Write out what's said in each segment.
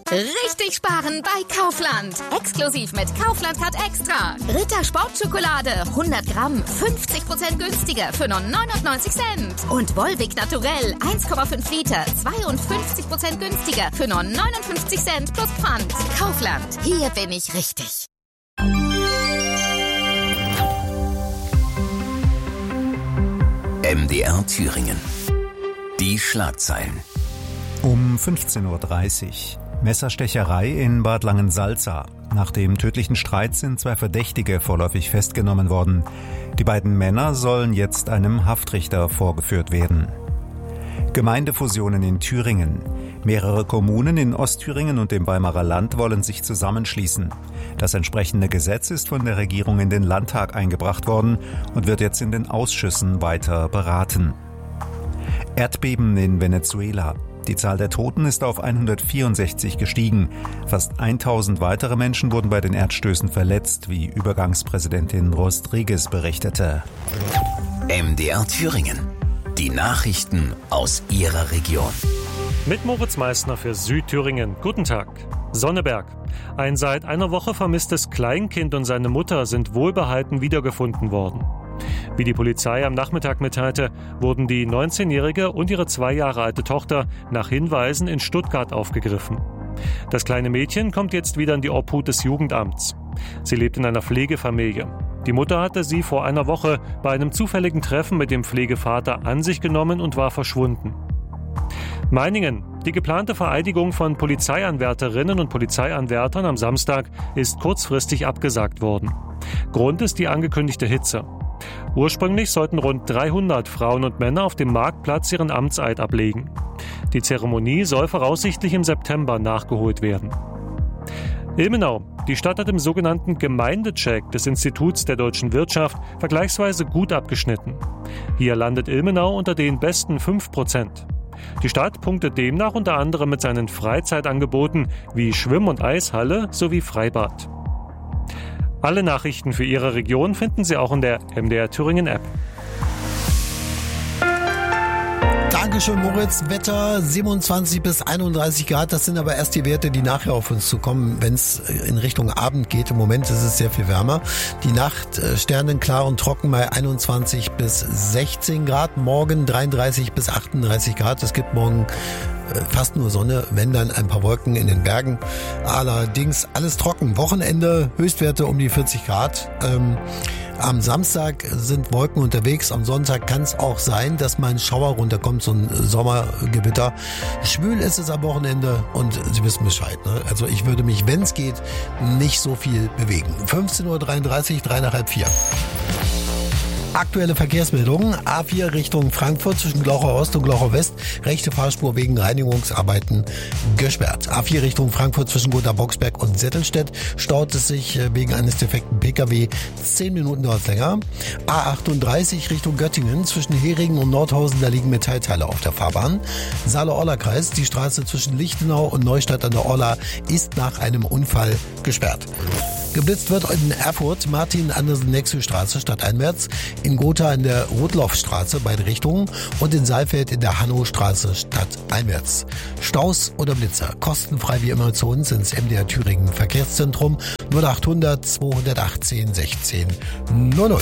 Richtig sparen bei Kaufland. Exklusiv mit Kaufland Card Extra. Ritter Sportschokolade 100 Gramm 50% günstiger für nur 99 Cent. Und Volvic Naturell 1,5 Liter 52% günstiger für nur 59 Cent plus Pfand. Kaufland. Hier bin ich richtig. MDR Thüringen. Die Schlagzeilen. Um 15.30 Uhr. Messerstecherei in Bad Langensalza. Nach dem tödlichen Streit sind 2 Verdächtige vorläufig festgenommen worden. Die beiden Männer sollen jetzt einem Haftrichter vorgeführt werden. Gemeindefusionen in Thüringen. Mehrere Kommunen in Ostthüringen und dem Weimarer Land wollen sich zusammenschließen. Das entsprechende Gesetz ist von der Regierung in den Landtag eingebracht worden und wird jetzt in den Ausschüssen weiter beraten. Erdbeben in Venezuela. Die Zahl der Toten ist auf 164 gestiegen. Fast 1000 weitere Menschen wurden bei den Erdstößen verletzt, wie Übergangspräsidentin Rodriguez berichtete. MDR Thüringen. Die Nachrichten aus Ihrer Region. Mit Moritz Meissner für Südthüringen. Guten Tag. Sonneberg. Ein seit einer Woche vermisstes Kleinkind und seine Mutter sind wohlbehalten wiedergefunden worden. Wie die Polizei am Nachmittag mitteilte, wurden die 19-Jährige und ihre 2 Jahre alte Tochter nach Hinweisen in Stuttgart aufgegriffen. Das kleine Mädchen kommt jetzt wieder in die Obhut des Jugendamts. Sie lebt in einer Pflegefamilie. Die Mutter hatte sie vor einer Woche bei einem zufälligen Treffen mit dem Pflegevater an sich genommen und war verschwunden. Meiningen. Die geplante Vereidigung von Polizeianwärterinnen und Polizeianwärtern am Samstag ist kurzfristig abgesagt worden. Grund ist die angekündigte Hitze. Ursprünglich sollten rund 300 Frauen und Männer auf dem Marktplatz ihren Amtseid ablegen. Die Zeremonie soll voraussichtlich im September nachgeholt werden. Ilmenau. Die Stadt hat im sogenannten Gemeindecheck des Instituts der deutschen Wirtschaft vergleichsweise gut abgeschnitten. Hier landet Ilmenau unter den besten 5%. Die Stadt punktet demnach unter anderem mit seinen Freizeitangeboten wie Schwimm- und Eishalle sowie Freibad. Alle Nachrichten für Ihre Region finden Sie auch in der MDR Thüringen App. Dankeschön, Moritz. Wetter 27 bis 31 Grad. Das sind aber erst die Werte, die nachher auf uns zukommen, wenn es in Richtung Abend geht. Im Moment ist es sehr viel wärmer. Die Nacht sternenklar und trocken bei 21 bis 16 Grad. Morgen 33 bis 38 Grad. Es gibt morgen fast nur Sonne, wenn dann ein paar Wolken in den Bergen. Allerdings alles trocken. Wochenende Höchstwerte um die 40 Grad. Am Samstag sind Wolken unterwegs. Am Sonntag kann es auch sein, dass mal ein Schauer runterkommt, so ein Sommergewitter. Schwül ist es am Wochenende und Sie wissen Bescheid. Ne? Also ich würde mich, wenn es geht, nicht so viel bewegen. 15.33 Uhr, 3 nach halb 4. Aktuelle Verkehrsmeldungen. A4 Richtung Frankfurt zwischen Glauchau Ost und Glauchau West. Rechte Fahrspur wegen Reinigungsarbeiten gesperrt. A4 Richtung Frankfurt zwischen Gotha-Boxberg und Settelstedt staut es sich wegen eines defekten Pkw. 10 Minuten dauert es länger. A38 Richtung Göttingen zwischen Heringen und Nordhausen. Da liegen Metallteile auf der Fahrbahn. Saale-Orla-Kreis. Die Straße zwischen Lichtenau und Neustadt an der Orla ist nach einem Unfall gesperrt. Geblitzt wird in Erfurt Martin-Andersen-Nexö-Straße stadteinwärts, in Gotha in der Rotlaufstraße beide Richtungen und in Saalfeld in der Hannostraße stadteinwärts. Staus oder Blitzer, kostenfrei wie immer zu uns ins MDR Thüringen Verkehrszentrum 0800 218 16 00.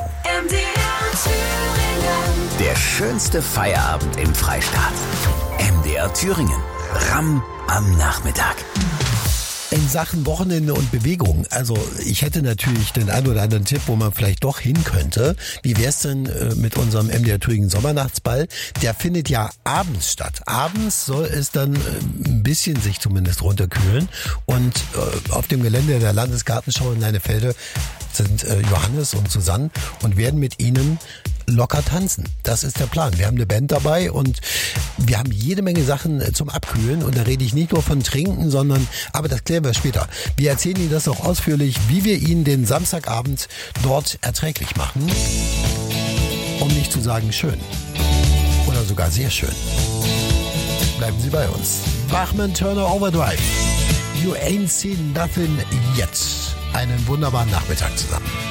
Der schönste Feierabend im Freistaat. MDR Thüringen. RAM am Nachmittag. In Sachen Wochenende und Bewegung, also ich hätte natürlich den einen oder anderen Tipp, wo man vielleicht doch hin könnte. Wie wär's denn mit unserem MDR Thüringen Sommernachtsball? Der findet ja abends statt. Abends soll es dann ein bisschen sich zumindest runterkühlen. Und auf dem Gelände der Landesgartenschau in Leinefelde sind Johannes und Susanne und werden mit ihnen locker tanzen. Das ist der Plan. Wir haben eine Band dabei und wir haben jede Menge Sachen zum Abkühlen. Und da rede ich nicht nur von Trinken, sondern, aber das klären wir später. Wir erzählen Ihnen das auch ausführlich, wie wir Ihnen den Samstagabend dort erträglich machen. Um nicht zu sagen schön. Oder sogar sehr schön. Bleiben Sie bei uns. Bachmann Turner Overdrive. You ain't seen nothing yet. Einen wunderbaren Nachmittag zusammen.